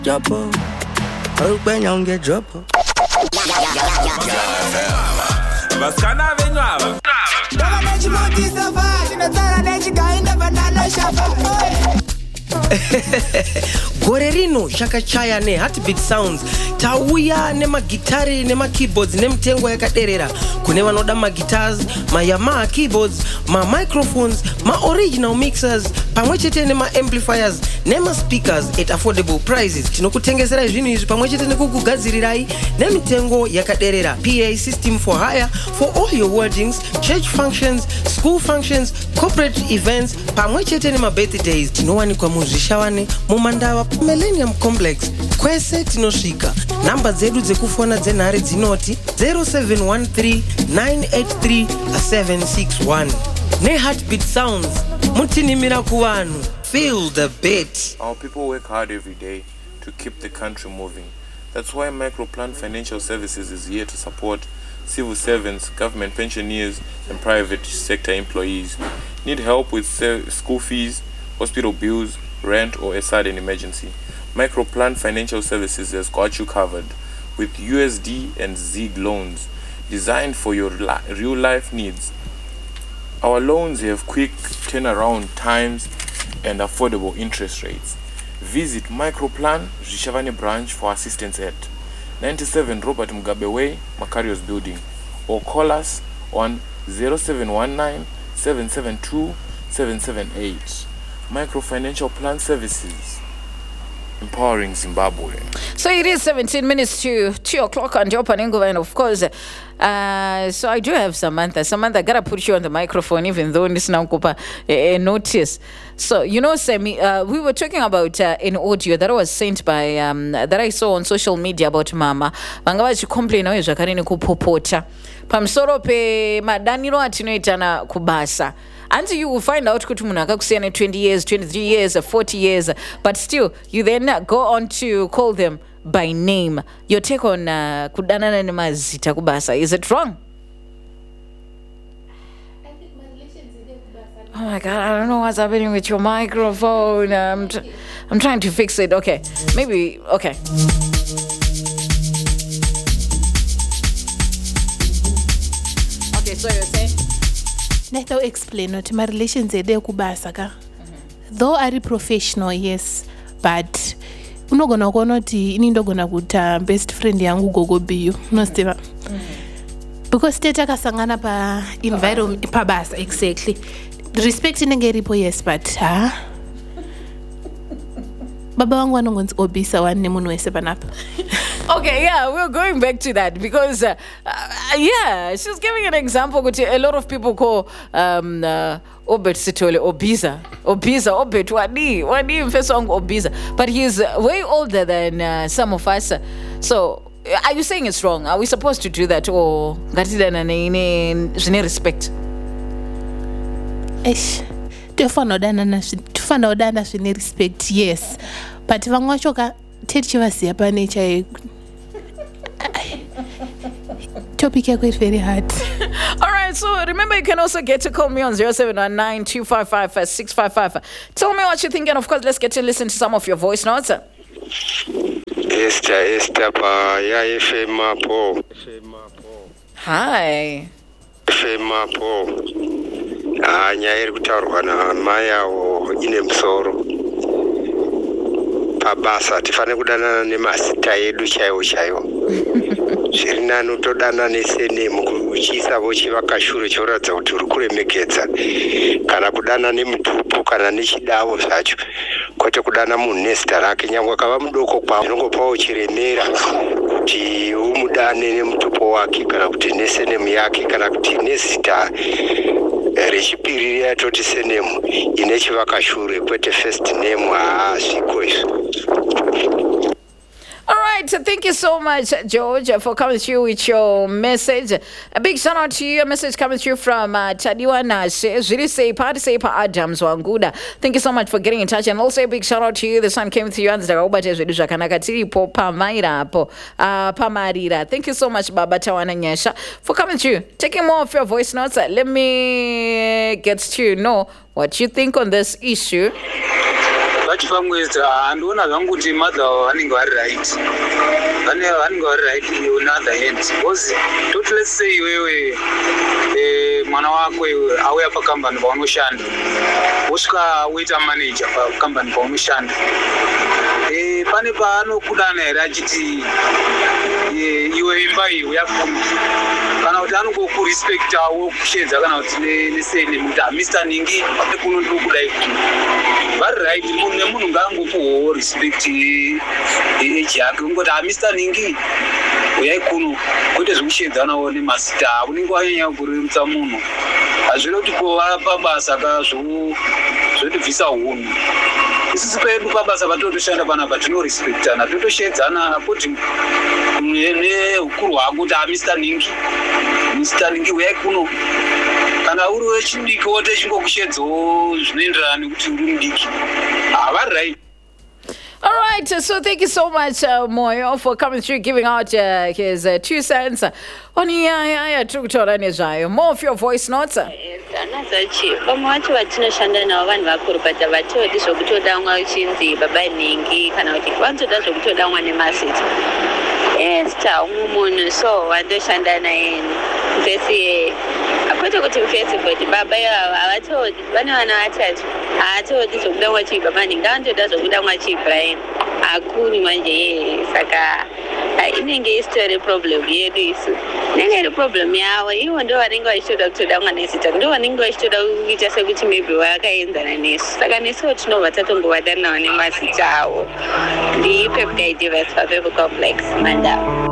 Dropo, open young get dropo. Vaskana venwava. Gore rino shakachaya ne Heartbeat Sounds tauya nemagitari nemakeyboards nemitengo yakaderera kune vanoda magitars, Yamaha keyboards, microphones, original mixers pamwechete amplifiers speakers at affordable prices. Tinokutengesera zvinhu izvi pamwechete nekukugadzirirai nemitengo yakaderera. PA system for hire for all your weddings, church functions, school functions, corporate events pamwechete birthdays. Tinowanikwa muzvishavane mumandava Millennium Complex kwese tinosvika. Namba dzedu dzekufona dzenhare dzinoti 0713 983 761. Heartbeat Sounds mutinimira kuvanhu. Feel the beat. Our people work hard every day to keep the country moving. That's why Microplan Financial Services is here to support civil servants, government pensioners, and private sector employees. Need help with school fees, hospital bills, rent, or a sudden emergency? Microplan Financial Services has got you covered with USD and ZIG loans designed for your real life needs. Our loans have quick turnaround times and affordable interest rates. Visit Microplan Zhishavane branch for assistance at 97 Robert Mugabe Way, Macarius Building, or call us on 0719 772 778. Microfinancial Plan Services, empowering Zimbabwe. So it is 17 minutes to 2 o'clock on Joe Paningo, and of course, so I do have Samantha. Samantha, I gotta put you on the microphone, even though this now a notice. So, you know, Semi, we were talking about an audio that was sent by, that I saw on social media about Mama. Vangawachi complain always wakarini kupopota. Pamsoro pe madaniro atinoitana kubasa. Until you will find out kuti munhu akakusiyana 20 years, 23 years, 40 years, but still, you then go on to call them by name. Your take on kudanana nemazita kubasa, is it wrong? Oh my God, I don't know what's happening with your microphone. I'm trying to fix it. Okay, maybe, okay. Okay, so you're saying? Let me explain what my relations are kubasa ka. Though are professional, yes, but unogona kuona kuti ini ndogona kuita best friend yangu gogo biyu unoziva because teta kasangana pa environment pabasa exactly respect inenge iripo yes but baba wangu anongonzi obisa wanne munhu wese panapa. Okay, yeah, we're going back to that because, yeah, she's giving an example. A lot of people call Obet Sitole Obiza, Obet Wadi Mfesong Obiza, but he's way older than some of us. So, are you saying it's wrong? Are we supposed to do that or gatidana respect? Tufana udana zvine respect, yes, but vamwe vachoka tetichivasiya pane topic yako is very hard. All right, so remember you can also get to call me on 0719 255 655. Tell me what you think, and of course let's get to listen to some of your voice notes. Esther pa ya FM po. Hi. FM po. Nyaya iri kutaurwa namai avo ine musoro pabasa tifane kudanana nemazita edu chaiwo zviri nani utodana nesenemu uchiisa vochivakashure choratidza kuti uri kuremekedza kana kudana nemutupo kana nechidavo zvacho kwete kudana munhu nezita rake nyangwe akava mudoko kwavo zvinongopawo chiremera kuti umudane nemutupo wake kana kuti nesenemu yake kana kuti nezita rechipiri riyatoti senemu ine chivakashure kwete first name zviko izvo. All right, so thank you so much, George, for coming through with your message. A big shout out to you. A message coming through from Chadiwa Nashe. Really say Adams Wanguda. Thank you so much for getting in touch. And also a big shout out to you. The sun came through and Pamarira. Thank you so much, Baba Tawana Nyesha, for coming through. Taking more of your voice notes. Let me get to know what you think on this issue. vachipamwedza handiona zvangu kuti mother vanenge vari right vanenge vari right on the other hand because tot let's say iwewe mwana wako auya pakambani paunoshanda wosvika woita manager pakambani paunoshanda pane paanokudana here achiti iwe imba iyi yakuma kana kuti anongokurespektawo kushedza kana kuti nesene kuti Mr. Ningi kuno ndiri kudai vari right munhu nemunhu ngaangopuwawo respect eji yake ungoti Mr. Ningi uyai kuno kwete zvekushedzanawo nemasita unenge wanyanya kurerutsa munhu hazvino kuti kova pabasa zvotibvisa hunhu isisi pedu pabasa patotoshanda panapa tinorespektana totoshedzana kuti neukuru hwako kuti Mr. Ningi uyai kuno kana uri wechidiki wote chingokushedzawo zvinoenderana nekuti uri mudiki havari right. All right, so thank you so much, Moyo, for coming through, giving out his 2 cents on more of your voice notes. Vamwe vacho vatinoshanda navo vanhu vakuru but havatodi zvokutodamwa uchinzi baba Ningi kana kuti vanotoda zvokutodamwa nemasiti esta umwe munhu so wandoshanda naye mfesi kwete kuti mfesi but baba havatodi vane vana vatatu haatodi zvokudamwa chii baba Ningi anotoda zvokudamwa chii Brian hakuni manje saka inenge istori problem yedu isu inenge iri problem yavo ivo ndo vanenge vachitoda kutodamwa nesita ndo vanenge vachitoda kuita sekuti maybe vakaenzana nesu saka nesuwo tinobva tatongovadanavo nemasita avo ndipepguy Divas paPeople Complex Mandau.